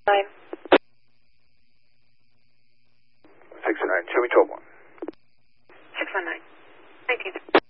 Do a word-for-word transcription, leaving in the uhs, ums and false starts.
Nine. sixty-nine, show me twelve one. six one nine. nineteen.